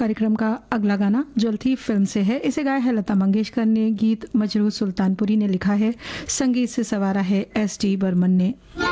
कार्यक्रम का अगला गाना जुल्फी फिल्म से है। इसे गाया है लता मंगेशकर ने, गीत मजरूह सुल्तानपुरी ने लिखा है, संगीत से सवारा है एस टी बर्मन ने।